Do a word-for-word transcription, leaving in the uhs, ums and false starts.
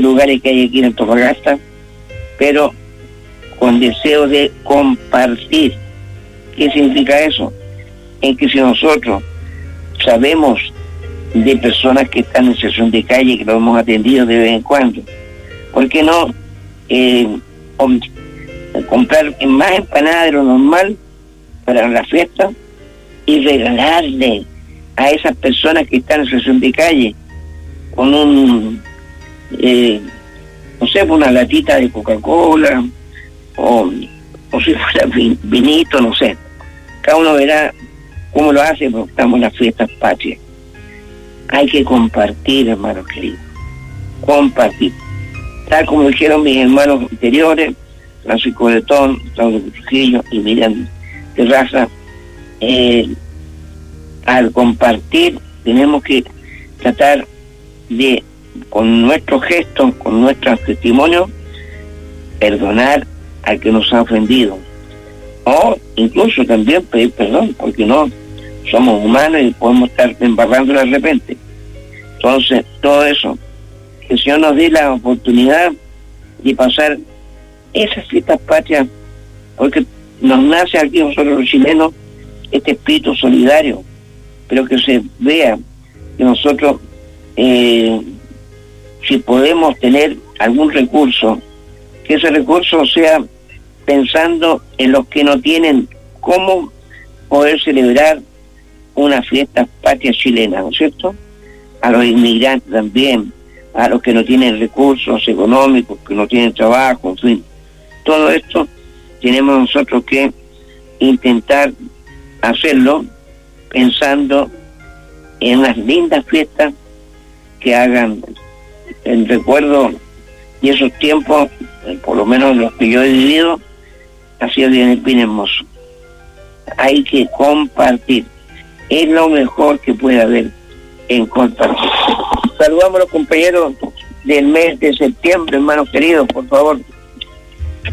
lugares que hay aquí en Antofagasta, pero con deseo de compartir. ¿Qué significa eso? En que si nosotros sabemos de personas que están en situación de calle, que lo hemos atendido de vez en cuando, ¿por qué no eh, comprar más empanadas de lo normal para la fiesta y regalarle a esas personas que están en situación de calle con un, eh, no sé, una latita de Coca-Cola o, o si fuera vin, vinito, no sé. Cada uno verá cómo lo hace, porque estamos en las fiestas patrias. Hay que compartir, hermanos queridos, compartir. Tal como dijeron mis hermanos anteriores, Francisco Letón, Claudio Trujillo y Miriam Terraza, eh, al compartir tenemos que tratar de, con nuestros gestos, con nuestros testimonios, perdonar al que nos ha ofendido, o incluso también pedir perdón, porque no somos humanos y podemos estar embarrándola de repente. Entonces, todo eso, que el Señor nos dé la oportunidad de pasar esas fiestas patrias, porque nos nace aquí nosotros los chilenos este espíritu solidario, pero que se vea que nosotros, eh, si podemos tener algún recurso, que ese recurso sea pensando en los que no tienen cómo poder celebrar una fiesta patria chilena, ¿no es cierto? A los inmigrantes también, a los que no tienen recursos económicos, que no tienen trabajo, en fin. Todo esto tenemos nosotros que intentar hacerlo pensando en unas lindas fiestas que hagan el recuerdo de esos tiempos, por lo menos los que yo he vivido, ha sido bien, bien hermoso. Hay que compartir. Es lo mejor que puede haber en compartir. Saludamos a los compañeros del mes de septiembre, hermanos queridos, por favor.